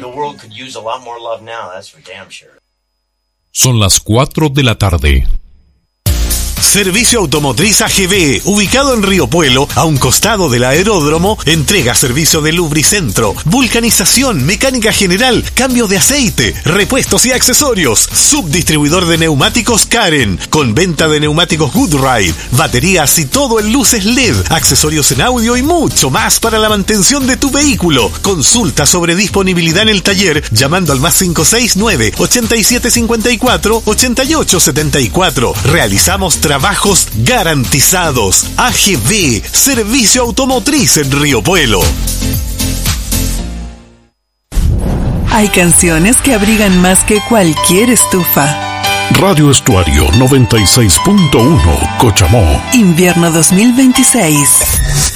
The world could use a lot more love now, that's for damn sure. Son las 4 de la tarde. Servicio Automotriz AGB, ubicado en Río Puelo, a un costado del aeródromo, entrega servicio de lubricentro, vulcanización, mecánica general, cambio de aceite, repuestos y accesorios. Subdistribuidor de neumáticos Karen, con venta de neumáticos Goodride, baterías y todo en luces LED, accesorios en audio y mucho más para la mantención de tu vehículo. Consulta sobre disponibilidad en el taller llamando al +569 8754 8874. Realizamos trabajos garantizados. AGB, Servicio Automotriz en Río Puelo. Hay canciones que abrigan más que cualquier estufa. Radio Estuario 96.1 Cochamó. Invierno 2026.